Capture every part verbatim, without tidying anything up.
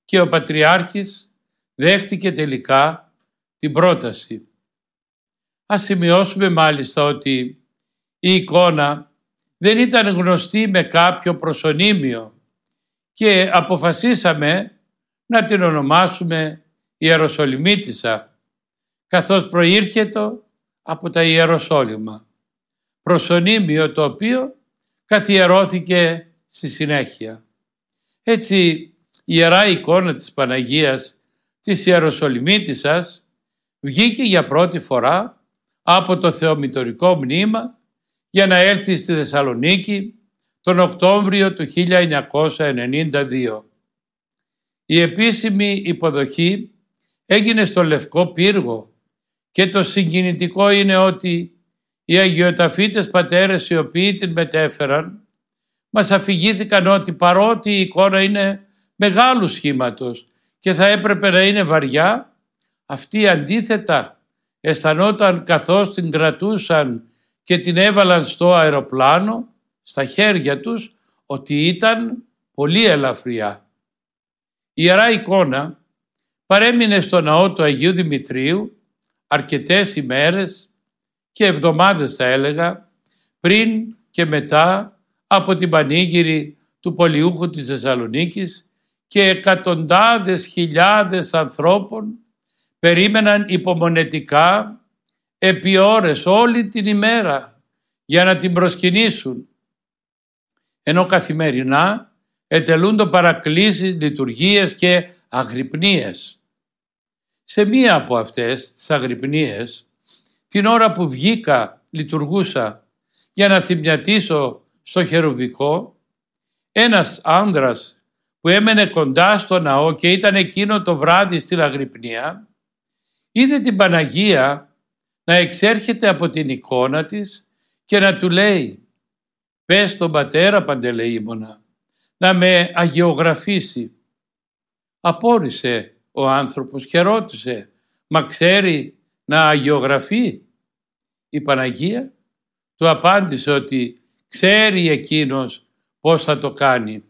και ο Πατριάρχης δέχτηκε τελικά την πρόταση. Ας σημειώσουμε μάλιστα ότι η εικόνα δεν ήταν γνωστή με κάποιο προσωνύμιο και αποφασίσαμε να την ονομάσουμε Ιεροσολυμίτισσα, καθώς προήρχεται από τα Ιεροσόλυμα, προσωνύμιο το οποίο καθιερώθηκε στη συνέχεια. Έτσι η Ιερά εικόνα της Παναγίας της Ιεροσολυμίτισσας βγήκε για πρώτη φορά από το Θεομητωρικό μνήμα για να έλθει στη Θεσσαλονίκη τον Οκτώβριο του χίλια εννιακόσια ενενήντα δύο. Η επίσημη υποδοχή έγινε στο Λευκό Πύργο και το συγκινητικό είναι ότι οι αγιοταφήτες πατέρες οι οποίοι την μετέφεραν μας αφηγήθηκαν ότι παρότι η εικόνα είναι μεγάλου σχήματος και θα έπρεπε να είναι βαριά, αυτοί αντίθετα αισθανόταν καθώς την κρατούσαν και την έβαλαν στο αεροπλάνο, στα χέρια τους, ότι ήταν πολύ ελαφριά. Η Ιερά εικόνα παρέμεινε στο ναό του Αγίου Δημητρίου αρκετές ημέρες και εβδομάδες θα έλεγα, πριν και μετά από την πανήγυρη του Πολιούχου της Θεσσαλονίκης, και εκατοντάδες χιλιάδες ανθρώπων περίμεναν υπομονετικά επί ώρες όλη την ημέρα για να την προσκυνήσουν, ενώ καθημερινά ετελούνται παρακλήσεις, λειτουργίες και αγρυπνίες. Σε μία από αυτές τις αγρυπνίες, την ώρα που βγήκα λειτουργούσα για να θυμιατίσω στο χερουβικό, ένας άνδρας που έμενε κοντά στο ναό και ήταν εκείνο το βράδυ στην αγρυπνία, είδε την Παναγία να εξέρχεται από την εικόνα της και να του λέει «Πες στον πατέρα Παντελεήμονα να με αγιογραφήσει». Απόρρισε ο άνθρωπος και ρώτησε «Μα ξέρει να αγιογραφεί?» Η Παναγία του απάντησε ότι ξέρει εκείνος πώς θα το κάνει.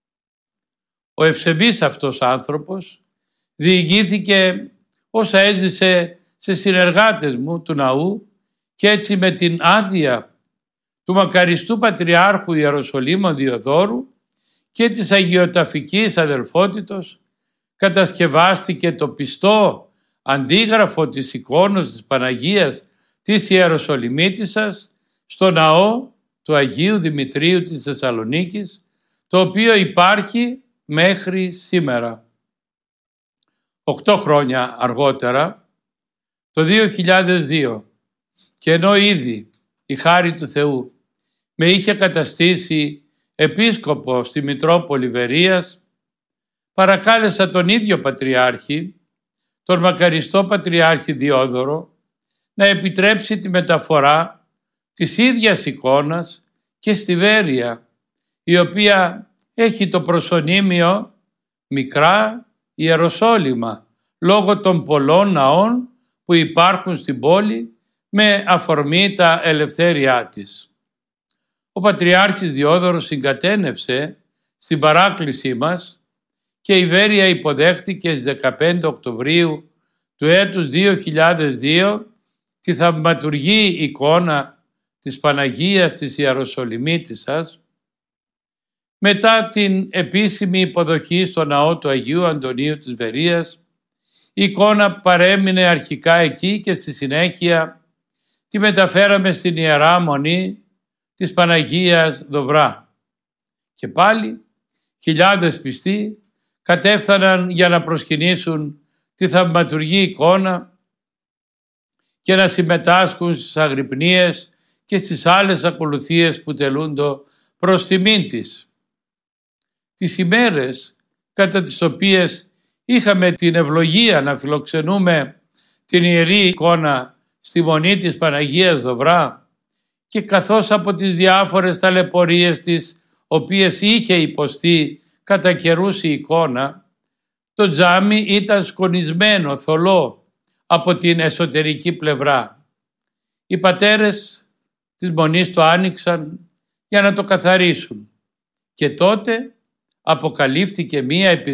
Ο ευσεβής αυτός άνθρωπος διηγήθηκε όσα έζησε σε συνεργάτες μου του ναού και έτσι με την άδεια του μακαριστού Πατριάρχου Ιεροσολύμων Διοδόρου και της Αγιοταφικής Αδελφότητος κατασκευάστηκε το πιστό αντίγραφο της εικόνος της Παναγίας της Ιεροσολυμίτισσας στο ναό του Αγίου Δημητρίου της Θεσσαλονίκης, το οποίο υπάρχει μέχρι σήμερα. Οκτώ χρόνια αργότερα, το δύο χιλιάδες δύο, και ενώ ήδη η χάρη του Θεού με είχε καταστήσει επίσκοπο στη Μητρόπολη Βερίας, παρακάλεσα τον ίδιο Πατριάρχη, τον μακαριστό Πατριάρχη Διόδωρο, να επιτρέψει τη μεταφορά της ίδιας εικόνας και στη Βέρεια, η οποία έχει το προσωνύμιο Μικρά Ιεροσόλυμα, λόγω των πολλών ναών που υπάρχουν στην πόλη με αφορμή τα ελευθέριά της. Ο Πατριάρχης Διόδωρος συγκατένευσε στην παράκλησή μας και η Βέρεια υποδέχθηκε στις δεκαπέντε Οκτωβρίου του έτους δύο χιλιάδες δύο τη θαυματουργή εικόνα της Παναγίας της Ιεροσολυμίτισσας. Μετά την επίσημη υποδοχή στο ναό του Αγίου Αντωνίου της Βερίας, η εικόνα παρέμεινε αρχικά εκεί και στη συνέχεια τη μεταφέραμε στην Ιερά Μονή της Παναγίας Δοβρά. Και πάλι χιλιάδες πιστοί κατέφθαναν για να προσκυνήσουν τη θαυματουργή εικόνα και να συμμετάσχουν στις αγρυπνίες και στις άλλες ακολουθίες που τελούντο προς τιμήν της. Τις ημέρες κατά τις οποίες είχαμε την ευλογία να φιλοξενούμε την Ιερή Εικόνα στη Μονή της Παναγίας Δοβρά και καθώς από τις διάφορες ταλαιπωρίες της οποίες είχε υποστεί κατά καιρούς η εικόνα, το τζάμι ήταν σκονισμένο θολό από την εσωτερική πλευρά. Οι πατέρες της Μονής το άνοιξαν για να το καθαρίσουν και τότε αποκαλύφθηκε μία